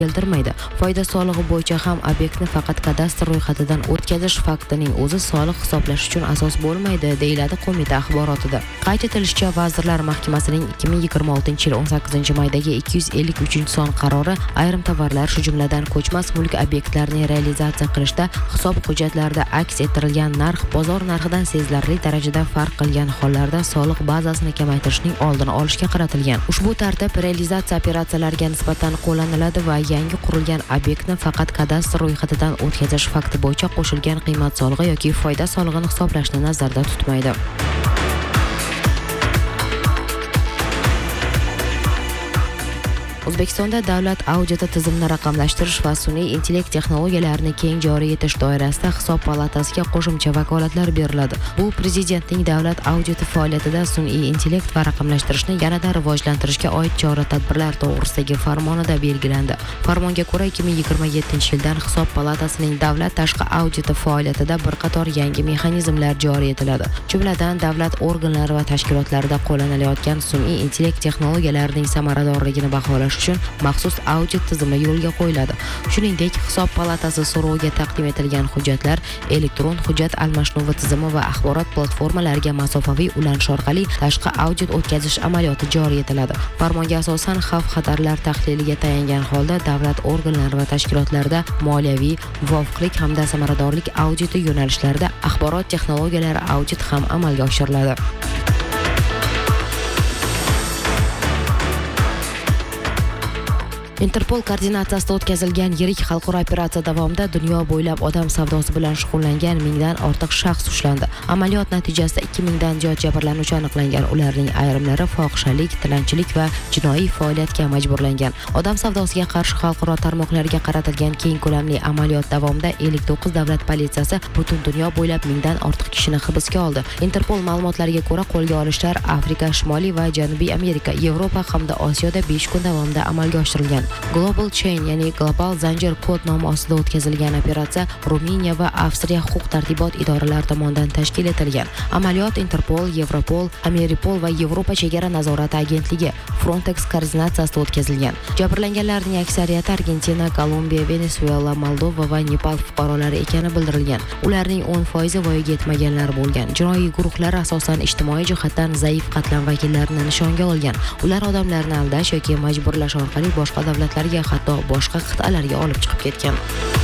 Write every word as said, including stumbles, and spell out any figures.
keltirmaydi. Foyda solig'i bo'yicha ham obyektni faqat kadastr ro'yxatidan o'tkazish faktining o'zi soliq hisoblash uchun asos bo'lmaydi, deyiladi qo'mita axborotida. Qayd etilishicha, Vazirlar Mahkamasining ikki ming yigirma oltinchi yil o'n sakkizinchi maydagi ikki yuz ellik uchinchi son qarori ayrim tovarlar, shu jumladan ko'chmas mulk obyektlarini realizatsiya qilishda hisob hujjatlarida aks ettirilgan narx bozor narxidan sezilarli darajada farq qilgan hollarda soliq bazasini kamaytirishning oldini olishga qaratilgan. Ushbu tartib realizatsiya operatsiyalariga nisbatan qo'llaniladi va yangi qurilgan obyektni faqat kadastr ro'yxatidan o'tkazish fakti bo'yicha qo'shilgan qiymat solig'i yoki foyda solig'ini hisoblashni nazarda tutmaydi. O'zbekistonda davlat auditi tizimini raqamlashtirish va sun'iy intellekt texnologiyalarini keng joriy etish doirasida Hisob palatasiga qo'shimcha vakolatlar beriladi. Bu Prezidentning davlat auditi faoliyatida sun'iy intellekt va raqamlashtirishni yanada rivojlantirishga oid chora-tadbirlar to'g'risidagi farmonida belgilandi. Farmonga ko'ra, ikki ming yigirma yettinchi yildan Hisob palatasining davlat tashqi auditi faoliyatida bir qator yangi mexanizmlar joriy etiladi. Jumladan, davlat organlari va tashkilotlarida qo'llanilayotgan sun'iy intellekt texnologiyalarining samaradorligini baholash uchun maxsus audit tizimi yo'lga qo'yiladi. Shuningdek, Hisob palatasi so'roviga taqdim etilgan hujjatlar elektron hujjat almashinuvi tizimi va axborot platformalariga masofaviy ulanish orqali tashqi audit o'tkazish amaliyoti joriy etiladi. Farmonga asosan xavf-xatarlar tahliliga tayangan holda davlat organlari va tashkilotlarida moliyaviy muvofiqlik hamda samaradorlik auditi yo'nalishlarida axborot texnologiyalari audit ham amalga oshiriladi. Interpol koordinatsiyasida o'tkazilgan yirik xalqaro operatsiya davomida dunyo bo'ylab odam savdosi bilan shug'ullangan mingdan ortiq shaxs ushlandi. Amaliyot natijasida ikki mingdan ziyod jabrlanuvchi aniqlangan. Ularning ayrimlari fohishalik, tilanchilik va jinoiy faoliyatga majburlangan. Odam savdosiga qarshi xalqaro tarmoqlarga qaratilgan keng ko'lamli amaliyot davomida ellik to'qqiz davlat politsiyasi butun dunyo bo'ylab mingdan ortiq kishini hibsga oldi. Interpol ma'lumotlariga ko'ra, qo'lga olishlar Afrika, Shimoliy va Janubiy Amerika, Yevropa hamda Osiyoda besh kun davomida amalga oshirilgan. Global Chain, ya'ni global zanjir kod nomi ostida o'tkazilgan operatsiya Ruminiya va Avstriya huquq-tartibot idoralari tomonidan tashkil etilgan. Amaliyot Interpol, Yevropol, Ameripol va Yevropa chegara nazorati agentligi Frontex koordinatsiyasida o'tkazilgan. Jabrlanganlarning aksariyati Argentina, Kolumbiya, Venesuela, Moldova va Nepal fuqarolari ekani bildirilgan. Ularning o'n foizi voyaga yetmaganlar bo'lgan. Jinoiy guruhlar asosan ijtimoiy jihatdan zaif qatlam vakillarini nishonga olgan. Ular odamlarni aldash yoki majburlash orqali boshqa davlatlarga, hatto boshqa qit'alarga olib chiqib ketgan.